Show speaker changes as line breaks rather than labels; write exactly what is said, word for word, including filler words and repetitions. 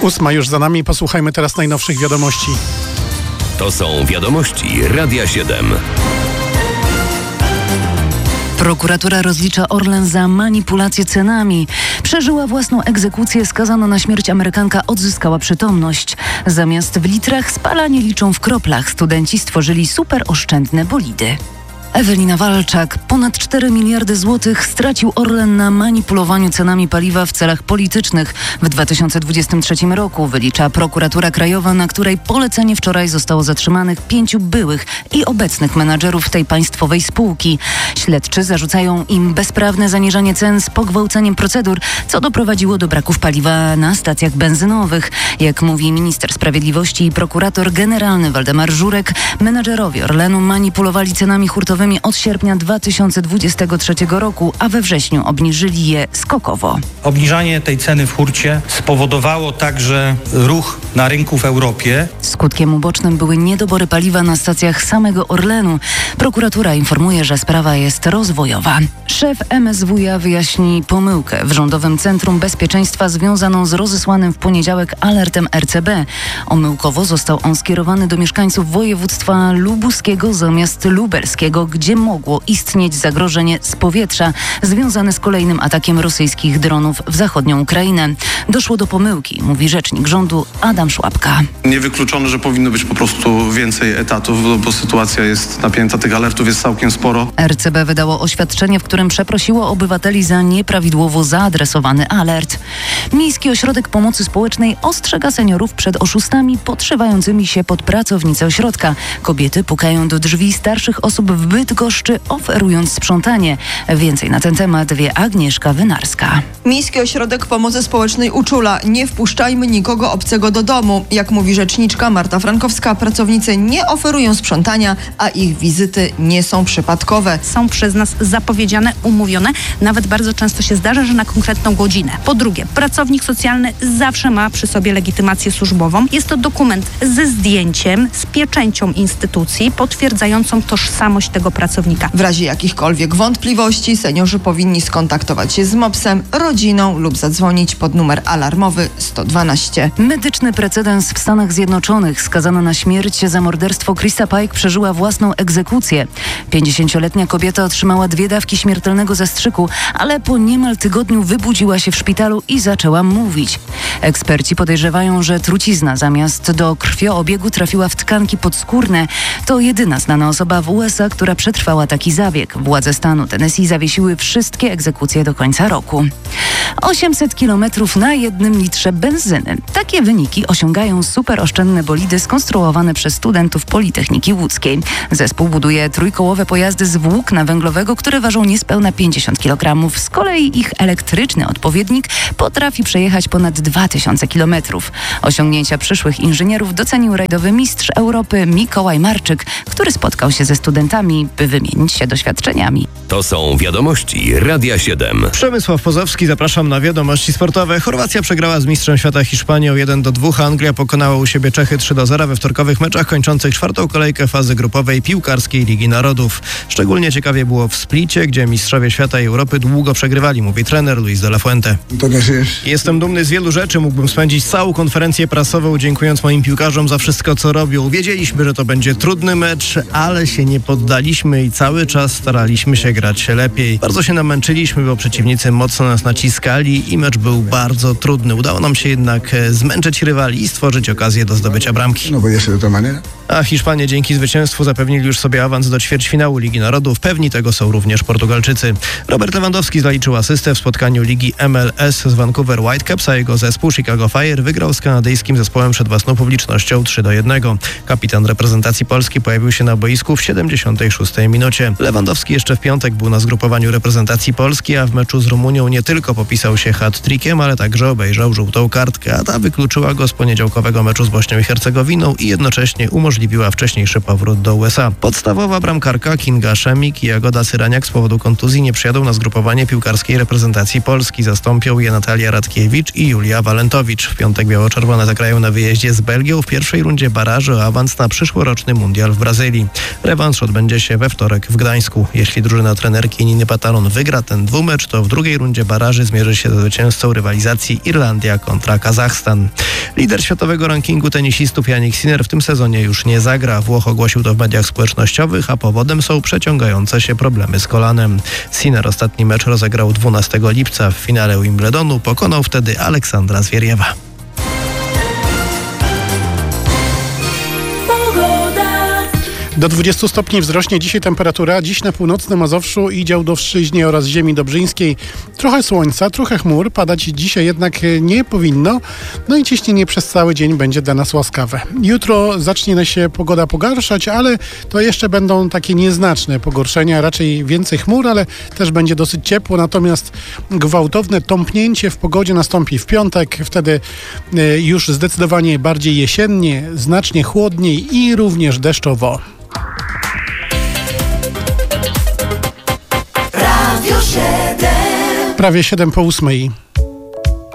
Ósma już za nami. Posłuchajmy teraz najnowszych wiadomości.
To są wiadomości Radia siedem.
Prokuratura rozlicza Orlen za manipulację cenami. Przeżyła własną egzekucję, skazana na śmierć Amerykanka odzyskała przytomność. Zamiast w litrach spalanie liczą w kroplach. Studenci stworzyli superoszczędne bolidy. Ewelina Walczak. Ponad cztery miliardy złotych stracił Orlen na manipulowaniu cenami paliwa w celach politycznych w dwa tysiące dwudziestym trzecim roku, wylicza prokuratura krajowa, na której polecenie wczoraj zostało zatrzymanych pięciu byłych i obecnych menadżerów tej państwowej spółki. Śledczy zarzucają im bezprawne zaniżanie cen z pogwałceniem procedur, co doprowadziło do braków paliwa na stacjach benzynowych. Jak mówi minister sprawiedliwości i prokurator generalny Waldemar Żurek, menadżerowie Orlenu manipulowali cenami hurtowymi od sierpnia dwa tysiące dwudziestego trzeciego roku, a we wrześniu obniżyli je skokowo.
Obniżanie tej ceny w hurcie spowodowało także ruch na rynku w Europie.
Skutkiem ubocznym były niedobory paliwa na stacjach samego Orlenu. Prokuratura informuje, że sprawa jest rozwojowa. Szef M S W iA wyjaśni pomyłkę w Rządowym Centrum Bezpieczeństwa związaną z rozesłanym w poniedziałek alertem R C B. Omyłkowo został on skierowany do mieszkańców województwa lubuskiego zamiast lubelskiego, gdzie mogło istnieć zagrożenie z powietrza związane z kolejnym atakiem rosyjskich dronów w zachodnią Ukrainę. Doszło do pomyłki, mówi rzecznik rządu Adam Szłapka.
Niewykluczone, że powinno być po prostu więcej etatów, bo sytuacja jest napięta, tych alertów jest całkiem sporo.
R C B wydało oświadczenie, w którym przeprosiło obywateli za nieprawidłowo zaadresowany alert. Miejski Ośrodek Pomocy Społecznej ostrzega seniorów przed oszustami podszywającymi się pod pracownice ośrodka. Kobiety pukają do drzwi starszych osób w Bydgoszczy, oferując sprzątanie. Więcej na ten temat wie Agnieszka Wynarska.
Miejski Ośrodek Pomocy Społecznej uczula: nie wpuszczajmy nikogo obcego do domu. Jak mówi rzeczniczka Marta Frankowska, pracownicy nie oferują sprzątania, a ich wizyty nie są przypadkowe.
Są przez nas zapowiedziane, umówione. Nawet bardzo często się zdarza, że na konkretną godzinę. Po drugie, pracownik socjalny zawsze ma przy sobie legitymację służbową. Jest to dokument ze zdjęciem, z pieczęcią instytucji potwierdzającą tożsamość tego pracownika.
W razie jakichkolwiek wątpliwości seniorzy powinni skontaktować się z mopsem, rodziną lub zadzwonić pod numer alarmowy sto dwanaście.
Medyczny precedens w Stanach Zjednoczonych. Skazana na śmierć za morderstwo Chrisa Pike przeżyła własną egzekucję. pięćdziesięcioletnia kobieta otrzymała dwie dawki śmiertelnego zastrzyku, ale po niemal tygodniu wybudziła się w szpitalu i zaczęła mówić. Eksperci podejrzewają, że trucizna zamiast do krwioobiegu trafiła w tkanki podskórne. To jedyna znana osoba w U S A, która przetrwała taki zabieg. Władze stanu Tennessee zawiesiły wszystkie egzekucje do końca roku. osiemset kilometrów na jednym litrze benzyny. Takie wyniki osiągają superoszczędne bolidy skonstruowane przez studentów Politechniki Łódzkiej. Zespół buduje trójkołowe pojazdy z włókna węglowego, które ważą niespełna pięćdziesiąt kilogramów. Z kolei ich elektryczny odpowiednik potrafi przejechać ponad dwa tysiące kilometrów. Osiągnięcia przyszłych inżynierów docenił rajdowy mistrz Europy Mikołaj Marczyk, który spotkał się ze studentami, by wymienić się doświadczeniami.
To są wiadomości Radia siedem.
Przemysław Pozowski, zapraszam na wiadomości sportowe. Chorwacja przegrała z mistrzem świata Hiszpanią jeden do dwóch. Anglia pokonała u siebie Czechy trzy do zera we wtorkowych meczach kończących czwartą kolejkę fazy grupowej piłkarskiej Ligi Narodów. Szczególnie ciekawie było w Splicie, gdzie mistrzowie świata i Europy długo przegrywali, mówi trener Luis de la Fuente. Jestem dumny z wielu rzeczy. Mógłbym spędzić całą konferencję prasową dziękując moim piłkarzom za wszystko, co robią. Wiedzieliśmy, że to będzie trudny mecz, ale się nie poddaliśmy i cały czas staraliśmy się grać lepiej. Bardzo się namęczyliśmy, bo przeciwnicy mocno nas naciskali i mecz był bardzo trudny. Udało nam się jednak zmęczyć rywali i stworzyć okazję do zdobycia bramki. A Hiszpanie dzięki zwycięstwu zapewnili już sobie awans do ćwierćfinału Ligi Narodów. Pewni tego są również Portugalczycy. Robert Lewandowski zaliczył asystę w spotkaniu Ligi M L S z Vancouver Whitecaps, a jego zespół Chicago Fire wygrał z kanadyjskim zespołem przed własną publicznością trzy do jednego. Kapitan reprezentacji Polski pojawił się na boisku w siedemdziesiątej szóstej minucie. Lewandowski jeszcze w piątek był na zgrupowaniu reprezentacji Polski, a w meczu z Rumunią nie tylko popisał się hat-trickiem, ale także obejrzał żółtą kartkę, a ta wykluczyła go z poniedziałkowego meczu z Bośnią i Hercegowiną i jednocześnie umożliwiła wcześniejszy powrót do U S A. Podstawowa bramkarka Kinga Szemik i Jagoda Cyraniak z powodu kontuzji nie przyjadą na zgrupowanie piłkarskiej reprezentacji Polski. Zastąpią je Natalia Radkiewicz i Julia Walentowicz. W piątek biało-czerwone zagrają na wyjeździe z Belgią w pierwszej rundzie baraży o awans na przyszłoroczny mundial w Brazylii. Rewanż odbędzie się we wtorek w Gdańsku. Jeśli drużyna trenerki Niny Pataron wygra ten dwumecz, to w drugiej rundzie baraży zmierzy się ze zwycięzcą rywalizacji Irlandia kontra Kazachstan. Lider światowego rankingu tenisistów Jannik Sinner w tym sezonie już nie zagra. Włoch ogłosił to w mediach społecznościowych, a powodem są przeciągające się problemy z kolanem. Sinner ostatni mecz rozegrał dwunastego lipca. W finale Wimbledonu pokonał wtedy Aleksandra Zwieriewa.
Do dwudziestu stopni wzrośnie dzisiaj temperatura. Dziś na północnym Mazowszu i Działdowszczyźnie oraz ziemi dobrzyńskiej trochę słońca, trochę chmur. Padać dzisiaj jednak nie powinno. No i ciśnienie przez cały dzień będzie dla nas łaskawe. Jutro zacznie się pogoda pogarszać, ale to jeszcze będą takie nieznaczne pogorszenia. Raczej więcej chmur, ale też będzie dosyć ciepło. Natomiast gwałtowne tąpnięcie w pogodzie nastąpi w piątek. Wtedy już zdecydowanie bardziej jesiennie, znacznie chłodniej i również deszczowo. Prawie siedem po ósmej.